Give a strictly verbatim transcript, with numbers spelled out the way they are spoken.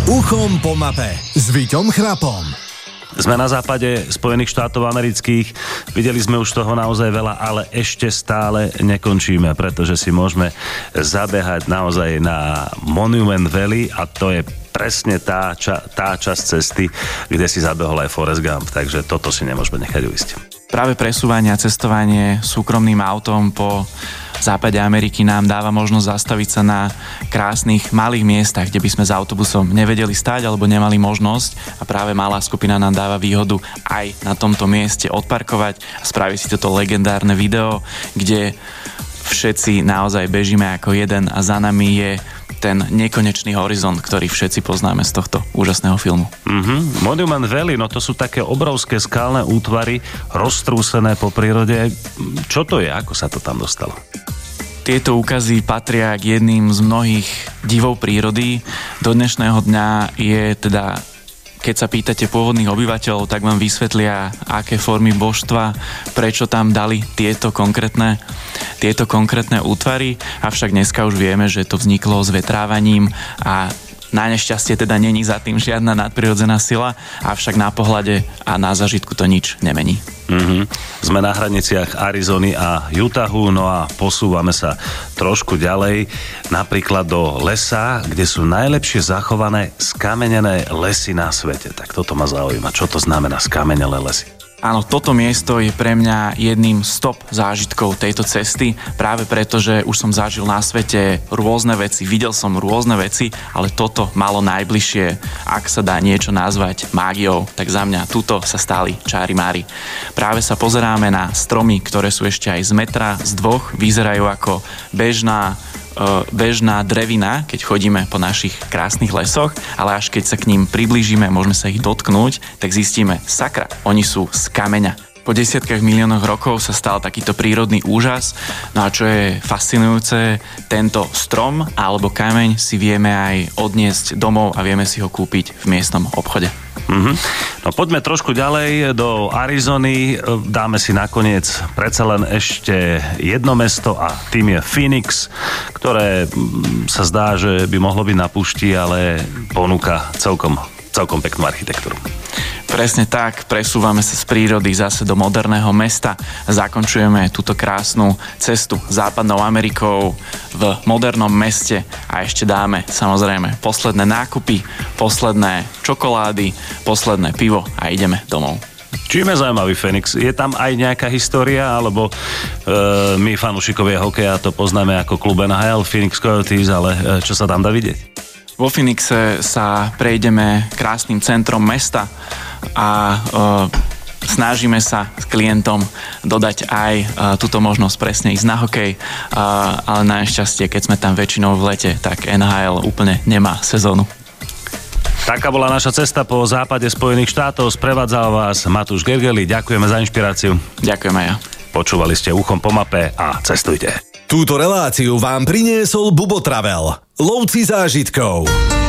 Uchom po mape s Víťom Chrapom. Sme na západe Spojených štátov amerických, videli sme už toho naozaj veľa, ale ešte stále nekončíme, pretože si môžeme zabehať naozaj na Monument Valley a to je presne tá, ča, tá časť cesty, kde si zabehol aj Forrest Gump, takže toto si nemôžeme nechať uísť. Práve presúvanie a cestovanie súkromným autom po západe Ameriky nám dáva možnosť zastaviť sa na krásnych malých miestach, kde by sme s autobusom nevedeli stáť alebo nemali možnosť, a práve malá skupina nám dáva výhodu aj na tomto mieste odparkovať a spraviť si toto legendárne video, kde všetci naozaj bežíme ako jeden a za nami je ten nekonečný horizont, ktorý všetci poznáme z tohto úžasného filmu. Mm-hmm. Monument Valley, no to sú také obrovské skalné útvary, roztrúsené po prírode. Čo to je? Ako sa to tam dostalo? Tieto úkazy patria k jedným z mnohých divov prírody. Do dnešného dňa je teda, keď sa pýtate pôvodných obyvateľov, tak vám vysvetlia, aké formy božstva, prečo tam dali tieto konkrétne, tieto konkrétne útvary, avšak dneska už vieme, že to vzniklo s vetrávaním a na nešťastie teda není za tým žiadna nadprirodzená sila, avšak na pohľade a na zažitku to nič nemení. Mm-hmm. Sme na hraniciach Arizony a Utahu, no a posúvame sa trošku ďalej, napríklad do lesa, kde sú najlepšie zachované skamenené lesy na svete. Tak toto ma zaujíma. Čo to znamená skamenelé lesy? Áno, toto miesto je pre mňa jedným z top zážitkov tejto cesty, práve preto, že už som zažil na svete rôzne veci, videl som rôzne veci, ale toto malo najbližšie, ak sa dá niečo nazvať mágiou, tak za mňa tuto sa stáli čári mári. Práve sa pozeráme na stromy, ktoré sú ešte aj z metra, z dvoch, vyzerajú ako bežná bežná drevina, keď chodíme po našich krásnych lesoch, ale až keď sa k ním priblížime, môžeme sa ich dotknúť, tak zistíme, sakra, oni sú z kameňa. Po desiatkách miliónoch rokov sa stal takýto prírodný úžas, no a čo je fascinujúce, tento strom alebo kameň si vieme aj odniesť domov a vieme si ho kúpiť v miestnom obchode. Mm-hmm. No poďme trošku ďalej do Arizony, dáme si nakoniec predsa len ešte jedno mesto a tým je Phoenix, ktoré sa zdá, že by mohlo byť na púšti, ale ponúka celkom, celkom peknú architektúru. Presne tak, presúvame sa z prírody zase do moderného mesta, zakončujeme túto krásnu cestu západnou Amerikou v modernom meste a ešte dáme samozrejme posledné nákupy, posledné čokolády, posledné pivo a ideme domov. Čím je zaujímavý Phoenix? Je tam aj nejaká história, alebo e, my fanúšikovia hokeja to poznáme ako klub en há el, Phoenix Coyotes, ale e, čo sa tam dá vidieť? Vo Phoenixe sa prejdeme krásnym centrom mesta a e, snažíme sa s klientom dodať aj e, túto možnosť presne ísť na hokej, e, ale na nešťastie, keď sme tam väčšinou v lete, tak en há el úplne nemá sezónu. Taká bola naša cesta po západe Spojených štátov. Sprevádzal vás Matúš Gergely. Ďakujeme za inšpiráciu. Ďakujem aj ja. Počúvali ste Uchom po mape a cestujte. Túto reláciu vám priniesol Bubo Travel, lovci zážitkov.